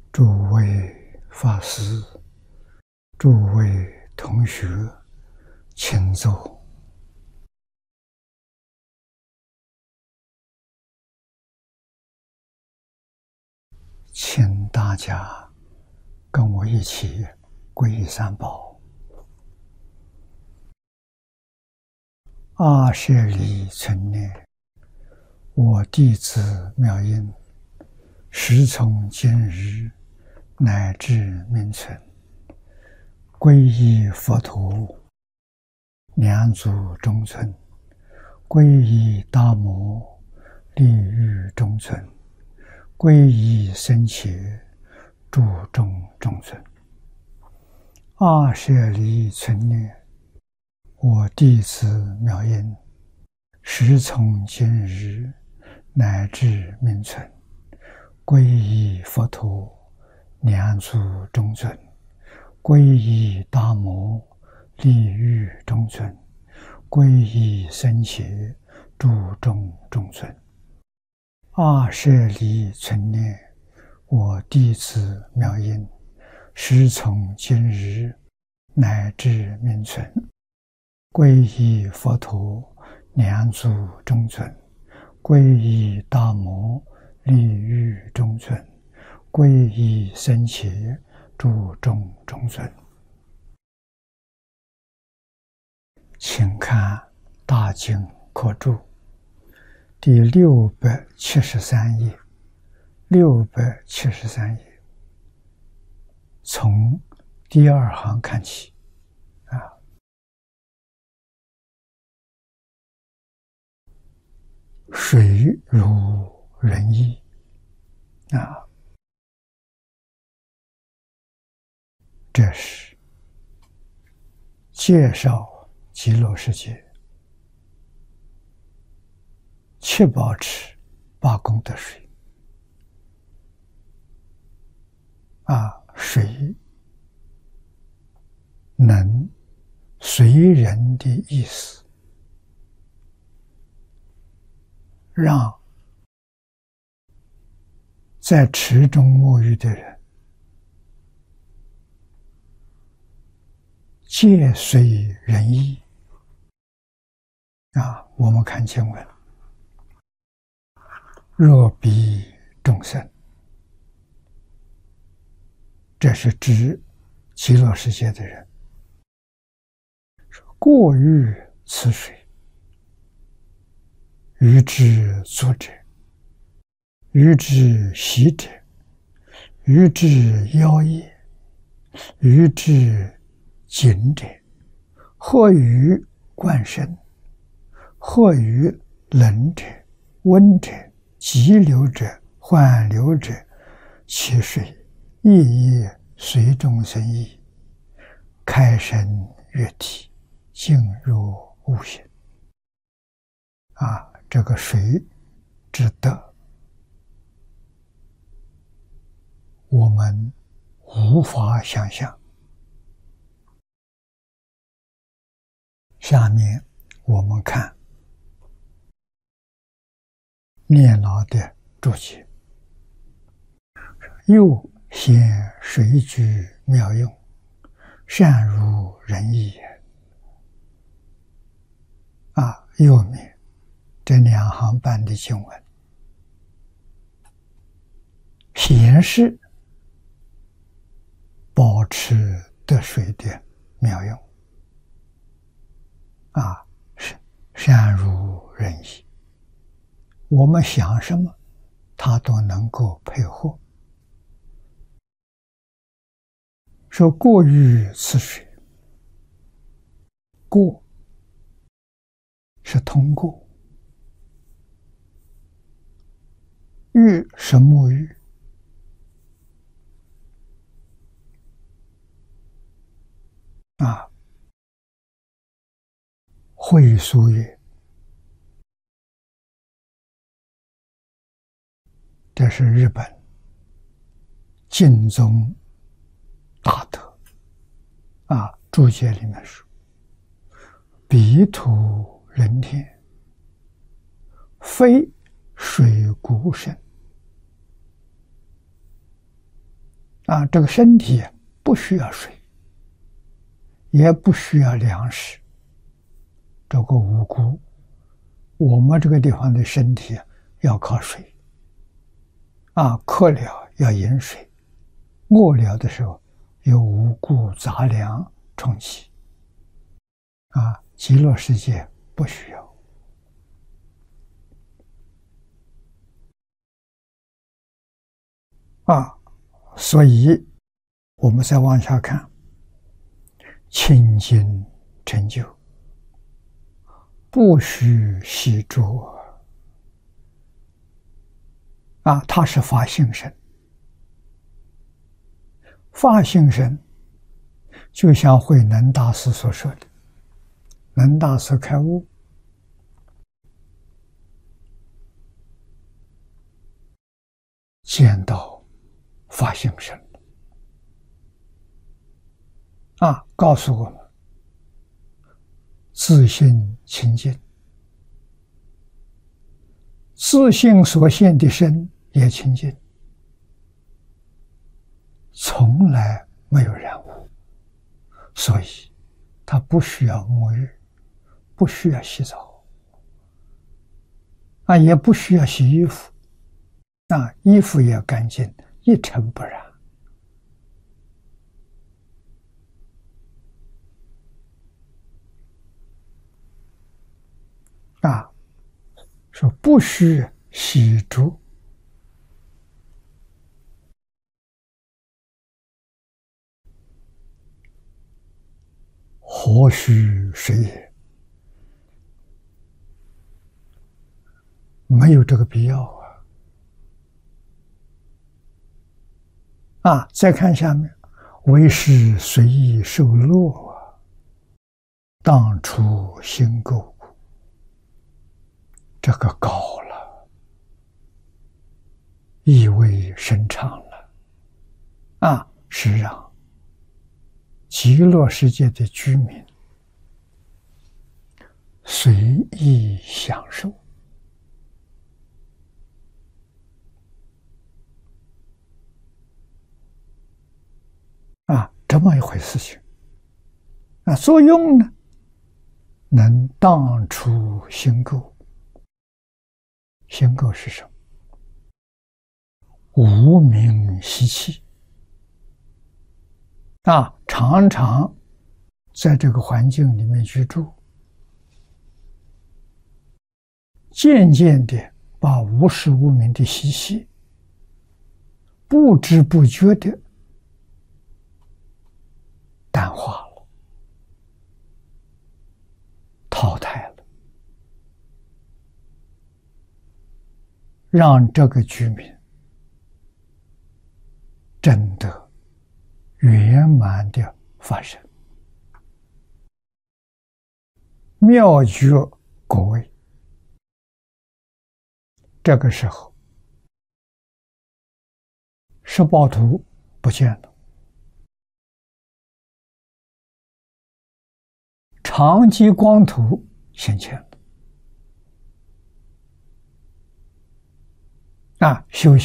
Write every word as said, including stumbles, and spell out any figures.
诸位法师、诸位同学，请坐。请大家跟我一起皈依三宝。阿舍利存念，我弟子妙音，时从今日乃至明存，皈依佛陀，两足中尊；皈依大摩，利欲中尊；皈依僧伽，注中中尊。阿舍利存念，我弟子妙音，时从今日乃至明存，皈依佛陀，两足中尊；皈依大摩，利欲中尊；皈依僧伽，注中中尊。阿舍利存念，我弟子妙音，时从今日乃至明存，皈依佛陀，两足中尊；皈依大摩，利欲中尊；皈依僧伽，注中中尊。请看大经课注第六百七十三页，六百七十三页，从第二行看起啊。水如人意啊，这是介绍极乐世界七宝池八功德水啊，水能随人的意思，让在池中沐浴的人皆随人意啊。我们看经文，若彼众生，这是指极乐世界的人，过欲此水，欲之足者，欲之习者，欲之妖业，欲之紧者，或于灌身，或于冷者、温者、急流者、缓流者，其水亦亦随众生意，开身悦体，静如无形啊。这个水之德，我们无法想象。下面我们看念老的注解，又显水具妙用，善如人意也啊。右面这两行半的经文显示保持得水的妙用啊，是善如人意。我们想什么，它都能够配合。说过于此水，过是通过，欲是沐浴啊。会疏曰，这是日本净宗大德啊注解里面说，彼土人天，非水谷神， 啊，这个身体不需要水，也不需要粮食。这个无辜，我们这个地方的身体要靠水，啊，渴了要饮水，饿了的时候有五谷杂粮充饥，啊，极乐世界不需要。啊，所以我们再往下看，清净成就，不须习着。啊，他是发性身，发性身就像慧能大师所说的，能大师开悟，见到发性身，啊，告诉我们自性清净，自性所现的身也清净，从来没有染污，所以他不需要沐浴，不需要洗澡，啊，也不需要洗衣服，啊，衣服也干净，一尘不染。啊，说不须洗濯，何须水也？没有这个必要啊！啊，再看下面，为是随意受乐啊，当初心垢。这个高了，意味深长了。啊，是让极乐世界的居民随意享受。啊，这么一回事情。啊，作用呢，能当除心垢。心垢是什么？无明习气。啊，常常在这个环境里面居住，渐渐的把无始无明的习气不知不觉的淡化了，淘汰了，让这个居民真的圆满的发生，妙觉果位。这个时候，十报图不见了，常寂光图显现了。啊，修行